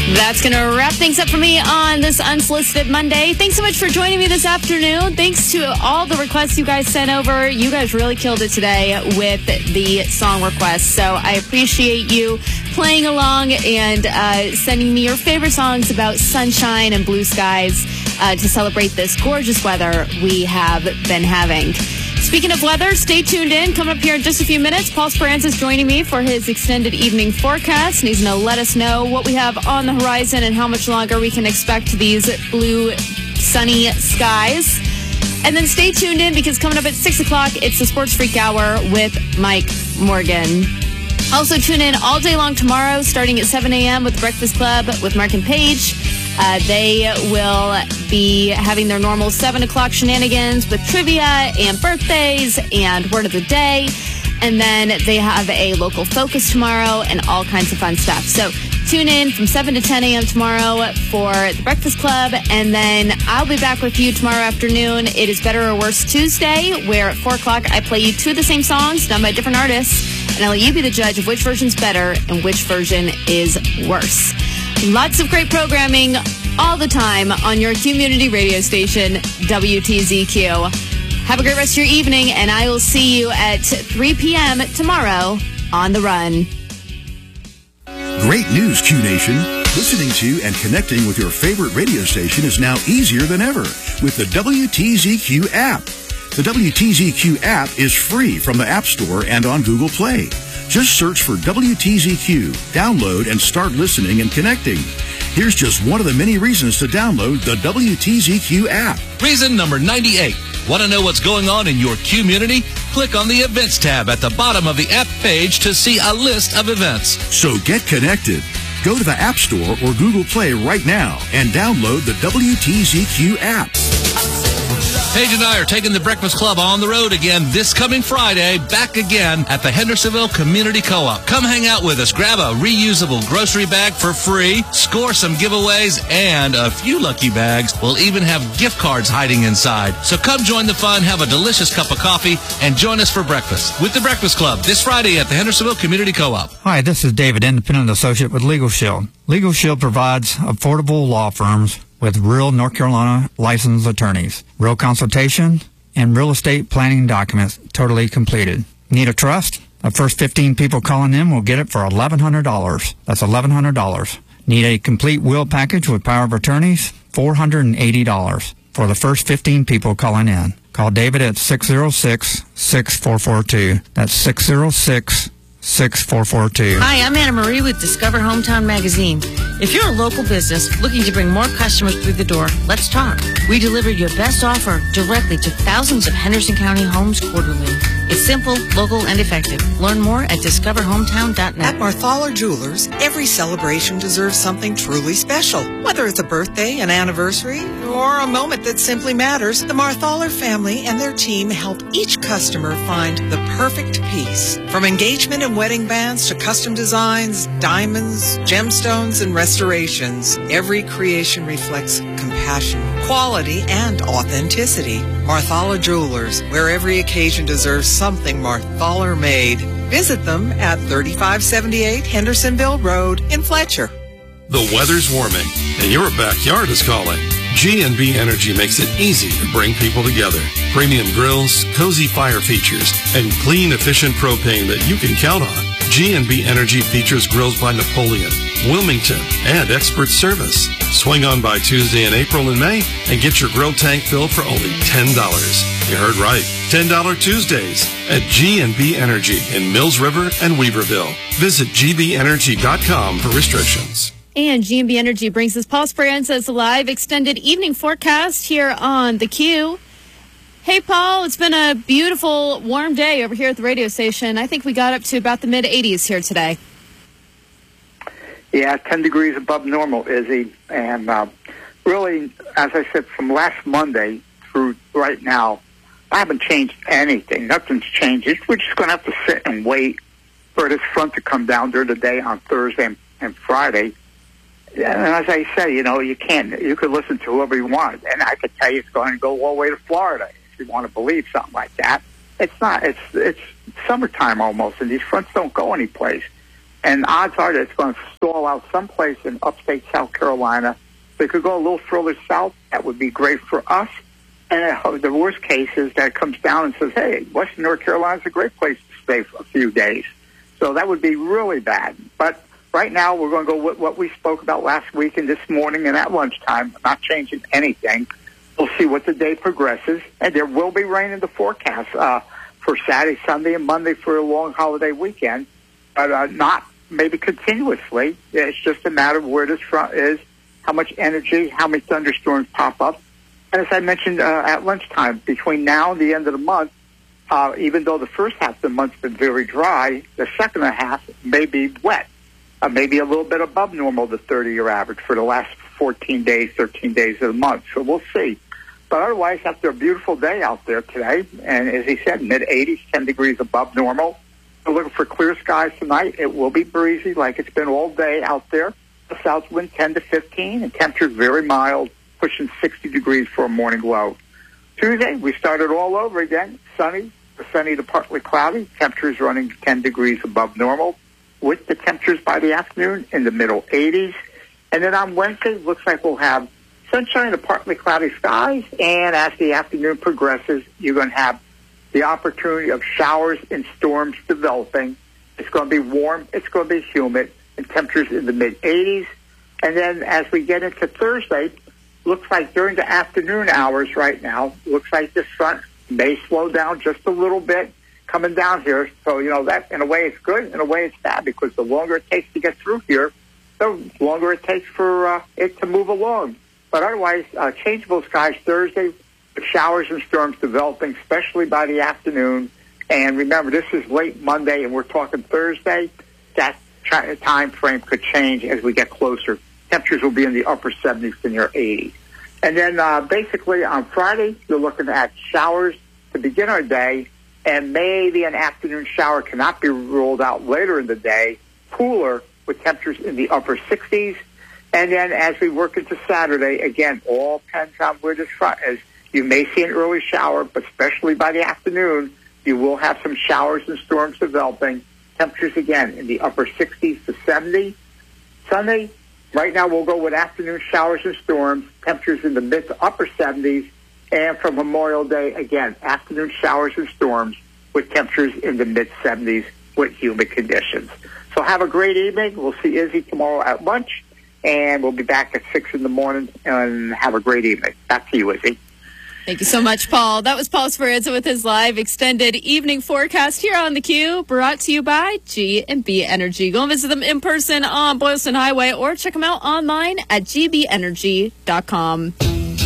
That's going to wrap things up for me on this Unsolicited Monday. Thanks so much for joining me this afternoon. Thanks to all the requests you guys sent over. You guys really killed it today with the song requests. So I appreciate you playing along and sending me your favorite songs about sunshine and blue skies to celebrate this gorgeous weather we have been having. Speaking of weather, stay tuned in. Coming up here in just a few minutes, Paul Speranza is joining me for his extended evening forecast, and he's going to let us know what we have on the horizon and how much longer we can expect these blue, sunny skies. And then stay tuned in because coming up at 6 o'clock, it's the Sports Freak Hour with Mike Morgan. Also tune in all day long tomorrow, starting at 7 a.m. with Breakfast Club with Mark and Paige. They will be having their normal 7 o'clock shenanigans with trivia and birthdays and word of the day. And then they have a local focus tomorrow and all kinds of fun stuff. So tune in from 7 to 10 a.m. tomorrow for the Breakfast Club. And then I'll be back with you tomorrow afternoon. It is Better or Worse Tuesday, where at 4 o'clock I play you two of the same songs done by different artists. And I'll let you be the judge of which version's better and which version is worse. Lots of great programming all the time on your community radio station, WTZQ. Have a great rest of your evening, and I will see you at 3 p.m. tomorrow on The Run. Great news, Q Nation. Listening to and connecting with your favorite radio station is now easier than ever with the WTZQ app. The WTZQ app is free from the App Store and on Google Play. Just search for WTZQ, download, and start listening and connecting. Here's just one of the many reasons to download the WTZQ app. Reason number 98. Want to know what's going on in your community? Click on the Events tab at the bottom of the app page to see a list of events. So get connected. Go to the App Store or Google Play right now and download the WTZQ app. Paige and I are taking the Breakfast Club on the road again this coming Friday, back again at the Hendersonville Community Co-op. Come hang out with us, grab a reusable grocery bag for free, score some giveaways, and a few lucky bags. We'll even have gift cards hiding inside. So come join the fun, have a delicious cup of coffee, and join us for breakfast with the Breakfast Club this Friday at the Hendersonville Community Co-op. Hi, this is David, independent associate with Legal Shield. Legal Shield provides affordable law firms with real North Carolina licensed attorneys, real consultation, and real estate planning documents totally completed. Need a trust? The first 15 people calling in will get it for $1,100. That's $1,100. Need a complete will package with power of attorneys? $480 for the first 15 people calling in. Call David at 606-6442. That's 606-6442. Hi, I'm Anna Marie with Discover Hometown Magazine. If you're a local business looking to bring more customers through the door, let's talk. We deliver your best offer directly to thousands of Henderson County homes quarterly. It's simple, local, and effective. Learn more at discoverhometown.net. At Marthaler Jewelers, every celebration deserves something truly special. Whether it's a birthday, an anniversary, or a moment that simply matters, the Marthaler family and their team help each customer find the perfect piece. From engagement and wedding bands to custom designs, diamonds, gemstones, and restorations, every creation reflects compassion, quality, and authenticity. Marthaler Jewelers, where every occasion deserves something Marthaler made. Visit them at 3578 Hendersonville Road in Fletcher. The weather's warming, and your backyard is calling. G&B Energy makes it easy to bring people together. Premium grills, cozy fire features, and clean, efficient propane that you can count on. G&B Energy features grills by Napoleon, Wilmington, and expert service. Swing on by Tuesday in April and May and get your grill tank filled for only $10. You heard right. $10 Tuesdays at G&B Energy in Mills River and Weaverville. Visit gbenergy.com for restrictions. And G&B Energy brings us Paul Speranza's live extended evening forecast here on the Q. Hey, Paul, it's been a beautiful, warm day over here at the radio station. I think we got up to about the mid-80s here today. Yeah, 10 degrees above normal, Izzy. And really, as I said, from last Monday through right now, I haven't changed anything. Nothing's changed. We're just going to have to sit and wait for this front to come down during the day on Thursday and Friday. And as I say, you could listen to whoever you want. And I could tell you it's going to go all the way to Florida if you want to believe something like that. It's not. It's summertime almost, and these fronts don't go anyplace. And odds are that it's going to stall out someplace in upstate South Carolina. If it could go a little further south, that would be great for us. And the worst case is that it comes down and says, hey, Western North Carolina is a great place to stay for a few days. So that would be really bad. But right now, we're going to go with what we spoke about last week and this morning and at lunchtime, not changing anything. We'll see what the day progresses. And there will be rain in the forecast for Saturday, Sunday, and Monday for a long holiday weekend, but not maybe continuously. It's just a matter of where this front is, how much energy, how many thunderstorms pop up. And as I mentioned at lunchtime, between now and the end of the month, even though the first half of the month's been very dry, the second half may be wet, maybe a little bit above normal, the 30-year average for the last 14 days, 13 days of the month. So we'll see. But otherwise, after a beautiful day out there today, and as he said, mid-80s, 10 degrees above normal. We're looking for clear skies tonight. It will be breezy like it's been all day out there. The south wind 10 to 15, and temperatures very mild, pushing 60 degrees for a morning low. Tuesday, we started all over again. Sunny to partly cloudy. Temperatures running 10 degrees above normal, with the temperatures by the afternoon in the middle 80s. And then on Wednesday, looks like we'll have sunshine to partly cloudy skies, and as the afternoon progresses, you're going to have the opportunity of showers and storms developing. It's going to be warm, it's going to be humid, and temperatures in the mid-80s. And then as we get into Thursday, looks like during the afternoon hours right now, looks like this front may slow down just a little bit coming down here. So, that in a way it's good, in a way it's bad, because the longer it takes to get through here, the longer it takes for it to move along. But otherwise, changeable skies Thursday with showers and storms developing, especially by the afternoon. And remember, this is late Monday, and we're talking Thursday. That time frame could change as we get closer. Temperatures will be in the upper 70s to near 80. And then basically on Friday, you're looking at showers to begin our day, and maybe an afternoon shower cannot be ruled out later in the day, cooler with temperatures in the upper 60s. And then as we work into Saturday, again, all depends on where this front is. You may see an early shower, but especially by the afternoon, you will have some showers and storms developing. Temperatures, again, in the upper 60s to 70. Sunday, right now we'll go with afternoon showers and storms, temperatures in the mid to upper 70s. And for Memorial Day, again, afternoon showers and storms with temperatures in the mid-70s with humid conditions. So have a great evening. We'll see Izzy tomorrow at lunch. And we'll be back at 6 in the morning, and have a great evening. Back to you, Izzy. Thank you so much, Paul. That was Paul Speranza with his live extended evening forecast here on theCUBE, brought to you by G&B Energy. Go and visit them in person on Boylston Highway, or check them out online at gbeenergy.com.